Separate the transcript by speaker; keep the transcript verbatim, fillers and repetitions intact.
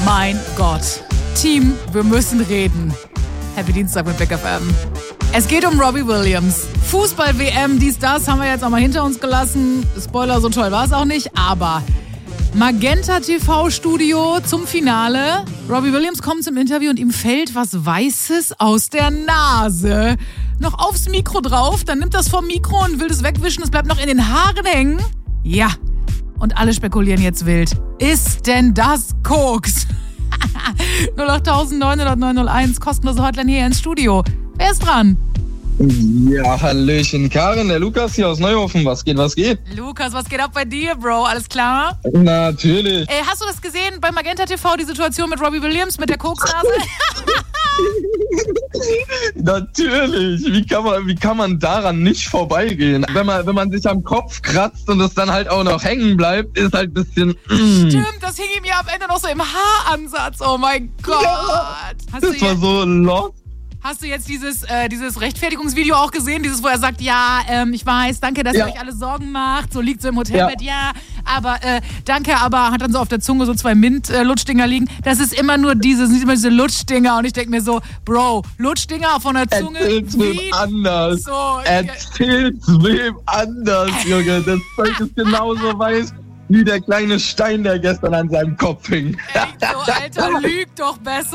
Speaker 1: Mein Gott. Team, wir müssen reden. Happy Dienstag mit Big F M. Es geht um Robbie Williams. Fußball-W M, dies, das haben wir jetzt auch mal hinter uns gelassen. Spoiler, so toll war es auch nicht, aber Magenta T V-Studio zum Finale. Robbie Williams kommt zum Interview und ihm fällt was Weißes aus der Nase. Noch aufs Mikro drauf, dann nimmt das vom Mikro und will das wegwischen. Es bleibt noch in den Haaren hängen. Ja, und alle spekulieren jetzt wild. Ist denn das Koks? null acht neun null null neun null eins, kostenlose Hotline hier ins Studio. Wer ist dran?
Speaker 2: Ja, hallöchen, Karin, der Lukas hier aus Neuhofen. Was geht, was geht?
Speaker 1: Lukas, was geht ab bei dir, Bro? Alles klar?
Speaker 2: Natürlich.
Speaker 1: Ey, hast du das gesehen bei Magenta T V, die Situation mit Robbie Williams, mit der Koksnase?
Speaker 2: Natürlich. Wie kann man, wie kann man daran nicht vorbeigehen? Wenn man, wenn man sich am Kopf kratzt und es dann halt auch noch hängen bleibt, ist halt ein bisschen... Mm.
Speaker 1: Stimmt, das hing ihm ja am Ende noch so im Haaransatz. Oh mein Gott.
Speaker 2: Ja,
Speaker 1: hast
Speaker 2: das
Speaker 1: du
Speaker 2: war
Speaker 1: jetzt,
Speaker 2: so lost.
Speaker 1: Hast du jetzt dieses, äh, dieses Rechtfertigungsvideo auch gesehen? Dieses, wo er sagt, ja, ähm, ich weiß, danke, dass
Speaker 2: Ja.
Speaker 1: ihr euch alle Sorgen macht. So liegt so im Hotelbett, ja.
Speaker 2: Ja.
Speaker 1: aber äh, danke, aber hat dann so auf der Zunge so zwei Mint-Lutschdinger liegen. Das ist immer nur diese, sind immer diese Lutschdinger. Und ich denke mir so, Bro, Lutschdinger von der Zunge.
Speaker 2: Erzähl's wem
Speaker 1: wie-
Speaker 2: anders.
Speaker 1: So,
Speaker 2: Erzähl's wem anders, Junge. Das Zeug ist genauso weiß wie der kleine Stein, der gestern an seinem Kopf hing.
Speaker 1: echt so, Alter, lüg doch besser.